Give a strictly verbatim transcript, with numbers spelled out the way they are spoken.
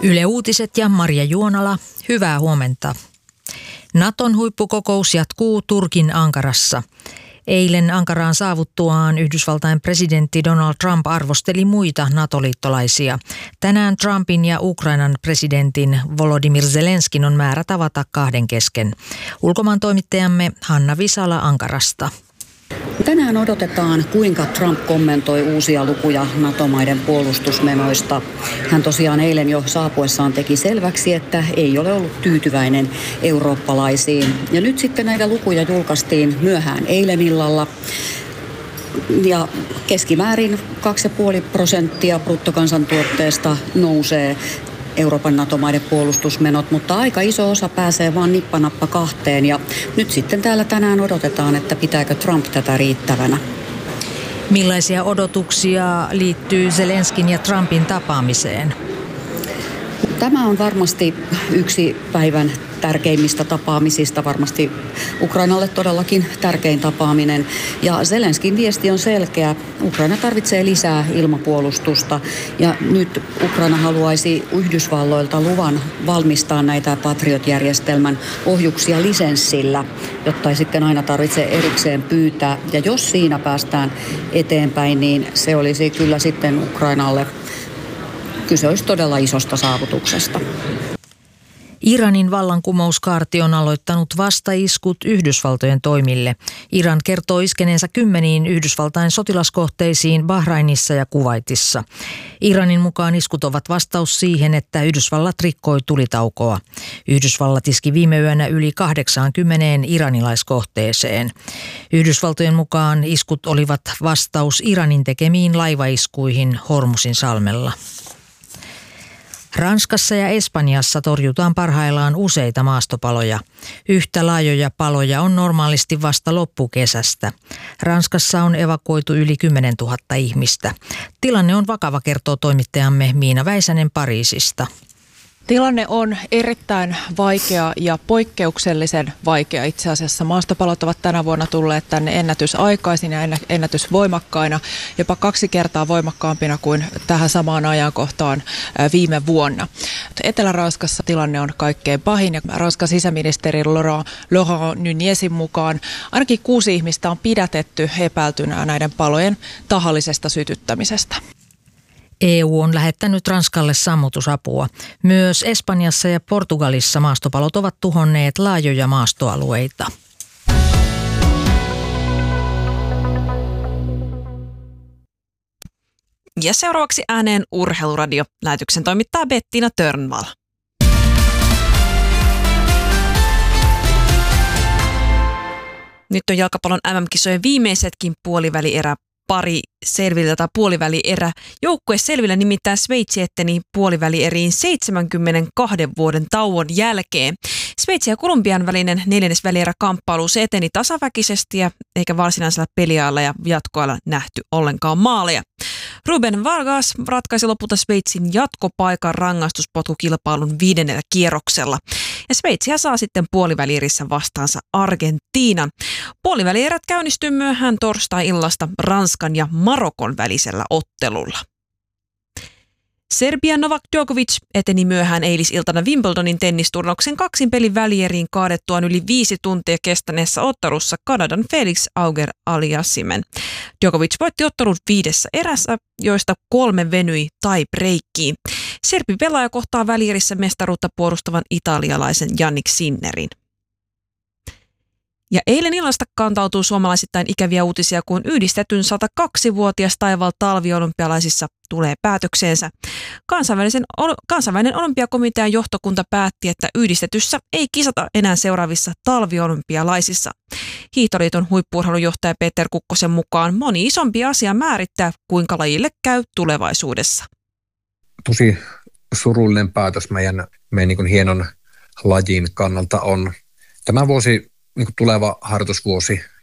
Yle Uutiset ja Marja Juonala, hyvää huomenta. Naton huippukokous jatkuu Turkin Ankarassa. Eilen Ankaraan saavuttuaan Yhdysvaltain presidentti Donald Trump arvosteli muita NATO-liittolaisia. Tänään Trumpin ja Ukrainan presidentin Volodymyr Zelenskin on määrä tavata kahden kesken. Ulkomaan toimittajamme Hanna Visala Ankarasta. Tänään odotetaan, kuinka Trump kommentoi uusia lukuja NATO-maiden puolustusmenoista. Hän tosiaan eilen jo saapuessaan teki selväksi, että ei ole ollut tyytyväinen eurooppalaisiin. Ja nyt sitten näitä lukuja julkaistiin myöhään eilen illalla. Ja keskimäärin kaksi pilkku viisi prosenttia bruttokansantuotteesta nousee Euroopan NATO-maiden puolustusmenot, mutta aika iso osa pääsee vaan nippanappa kahteen. Ja nyt sitten täällä tänään odotetaan, että pitääkö Trump tätä riittävänä. Millaisia odotuksia liittyy Zelenskin ja Trumpin tapaamiseen? Tämä on varmasti yksi päivän tärkeimmistä tapaamisista, varmasti Ukrainalle todellakin tärkein tapaaminen. Ja Zelenskin viesti on selkeä. Ukraina tarvitsee lisää ilmapuolustusta ja nyt Ukraina haluaisi Yhdysvalloilta luvan valmistaa näitä Patriot-järjestelmän ohjuksia lisenssillä, jotta ei sitten aina tarvitse erikseen pyytää. Ja jos siinä päästään eteenpäin, niin se olisi kyllä sitten Ukrainalle, kyse olisi todella isosta saavutuksesta. Iranin vallankumouskaarti on aloittanut vastaiskut Yhdysvaltojen toimille. Iran kertoo iskeneensä kymmeniin Yhdysvaltain sotilaskohteisiin Bahrainissa ja Kuwaitissa. Iranin mukaan iskut ovat vastaus siihen, että Yhdysvallat rikkoi tulitaukoa. Yhdysvallat iski viime yönä yli kahdeksaankymmeneen iranilaiskohteeseen. Yhdysvaltojen mukaan iskut olivat vastaus Iranin tekemiin laivaiskuihin Hormusin salmella. Ranskassa ja Espanjassa torjutaan parhaillaan useita maastopaloja. Yhtä laajoja paloja on normaalisti vasta loppukesästä. Ranskassa on evakuoitu yli kymmenen tuhatta ihmistä. Tilanne on vakava, kertoo toimittajamme Miina Väisänen Pariisista. Tilanne on erittäin vaikea ja poikkeuksellisen vaikea itse asiassa. Maastopalot ovat tänä vuonna tulleet tänne ennätysaikaisin ja ennätysvoimakkaina, jopa kaksi kertaa voimakkaampina kuin tähän samaan ajankohtaan viime vuonna. Etelä-Ranskassa tilanne on kaikkein pahin ja Ranskan sisäministeri Laurent, Laurent Nunezin mukaan ainakin kuusi ihmistä on pidätetty epäiltynä näiden palojen tahallisesta sytyttämisestä. E U on lähettänyt Ranskalle sammutusapua. Myös Espanjassa ja Portugalissa maastopalot ovat tuhonneet laajoja maastoalueita. Ja seuraavaksi ääneen Urheiluradio. Lähetyksen toimittaa Bettina Törnvall. Nyt on jalkapallon M M-kisojen viimeisetkin puolivälierä. Pari selvillä tai puolivälierä. Joukkue selvillä nimittäin Sveitsi eteni puolivälieriin seitsemänkymmentäkaksi vuoden tauon jälkeen. Sveitsi ja Kolumbian välinen neljännesvälierä kamppailu se eteni tasaväkisesti ja eikä varsinaisella peliajalla ja jatkoajalla nähty ollenkaan maaleja. Ruben Vargas ratkaisi lopulta Sveitsin jatkopaikan rangaistuspotkukilpailun viidennellä kierroksella. Ja Sveitsiä saa sitten puolivälierissä vastaansa Argentiinan. Puolivälierät käynnistyy myöhään torstai-illasta Ranskan ja Marokon välisellä ottelulla. Serbian Novak Djokovic eteni myöhään eilisiltana Wimbledonin tennisturnauksen kaksin pelin välieriin kaadettuaan yli viisi tuntia kestäneessä ottelussa Kanadan Felix Auger-Aliassimen. Djokovic voitti ottelun viidessä erässä, joista kolme venyi tie-breakkiin. Serbi pelaaja kohtaa välierissä mestaruutta puolustavan italialaisen Jannik Sinnerin. Ja eilen illasta kantautuu suomalaisittain ikäviä uutisia, kun yhdistetyn sata kaksivuotias taival talviolympialaisissa tulee päätökseensä. Kansainvälisen, kansainvälinen olympiakomitean johtokunta päätti, että yhdistetyssä ei kisata enää seuraavissa talviolympialaisissa. Hiihtoliiton huippu-urheilujohtaja Peter Kukkosen mukaan moni isompi asia määrittää, kuinka lajille käy tulevaisuudessa. Tosi surullinen päätös meidän, meidän niin kuin hienon lajin kannalta on tämä vuosi, niin kuin tuleva harjoitusvuosi